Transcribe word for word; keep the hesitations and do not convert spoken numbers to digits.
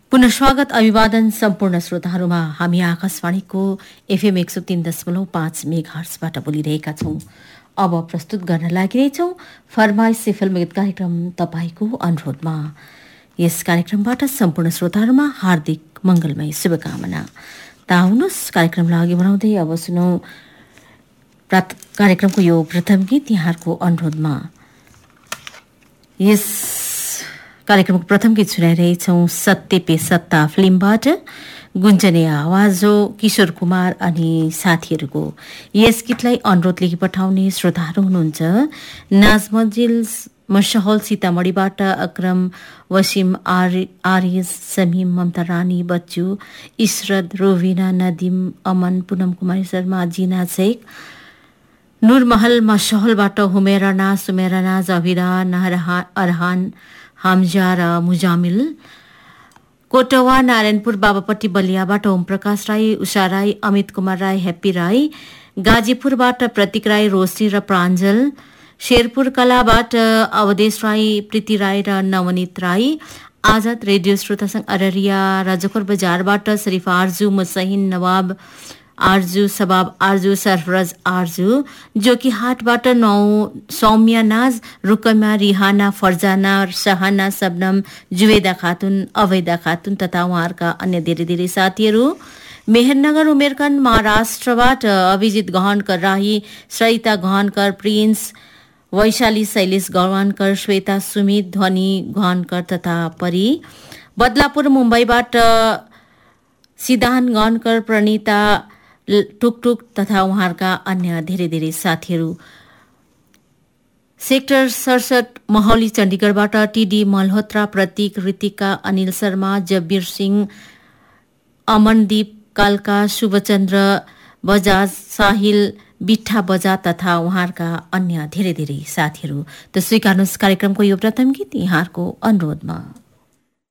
पुनः स्वागत अभिवादन सम्पूर्ण श्रोताहरूमा। हामी आकाशवाणीको एफएम एक सौ तीन दशमलव पाँच मेगाहर्ट्जबाट बोलिरहेका छौं। अब प्रस्तुत गर्न लागिरहेछौं फरमाइश से फिल्म गीत कार्यक्रम तपाईको अनुरोधमा। यस कार्यक्रमबाट सम्पूर्ण श्रोताहरूमा हार्दिक मंगलमय शुभकामना। ताउनुस कार्यक्रमलाई अघि बढाउँदै अब सुनौ कार्यक्रमको यो प्रथम गीत यहाँहरूको अनुरोधमा। यस कार्यक्रमको प्रथम गीत सुनाइरहेछौं सत्य पे सत्ता फिल्मबाट। गुन्जने आवाज हो किशोर कुमार अनि साथीहरूको। यस गीतलाई अनुरोध लेखी पठाउने श्रोताहरू हुनुहुन्छ नाजमजिल मशहल सीतामढ़ीबाट, अक्रम वसिम आर्य समीम ममता रानी बच्चु इशरत रोविना नदीम अमन पूनम कुमारी शर्मा जीना शेख नूरमहल मशहलबाट हुमेरा नाज सुमेरा नाज अभिदा अरहान हामजा र मुजामिल कोटवा नारायणपुर बाबापट्टी बलियाबाट ओम प्रकाश राई उषा राई अमित कुमार राई हेप्पी राई गाजीपुरबाट प्रतीक राई रोशनी र प्राञ्जल शेरपुर कलाबाट अवधेश राई प्रीति राई र नवनीत राई आजाद रेडियो श्रोता संघ अररिया राजकोर बजारबाट शरीफ आरजू मुसहिन नवाब आरजू सबाब आरजू सरफरज आरजू जोकी हाटबाट नौ सौम्या नाज रुकमा रिहाना फरजाना शहाना सबनम जुवेदा खातुन अवैदा खातुन तथा उहाँहरूका अन्य धेरै धेरै साथीहरू। मेहरनगर उमेरकन महाराष्ट्रबाट अभिजित गहनकर राही सरिता गहनकर प्रिन्स वैशाली शैलेश गहनकर श्वेता सुमित ध्वनि गहनकर तथा परी। बदलापुर मुम्बईबाट सिद्धान्त गहनकर प्रणिता टुकटुक तथा उहाँहरूका अन्य धेरै धेरै साथीहरू। सेक्टर सडसठ महौली चण्डीगढबाट टीडी मल्होत्रा प्रतीक ऋतिका अनिल शर्मा जब्बिर सिंह अमनदीप कालका शुभचन्द्र बजाज साहिल बिट्ठा बजा तथा उहाँहरूका अन्य धेरै धेरै साथीहरू। त स्वीकार्नुहोस् कार्यक्रमको यो प्रथम गीत यहाँहरूको अनुरोधमा।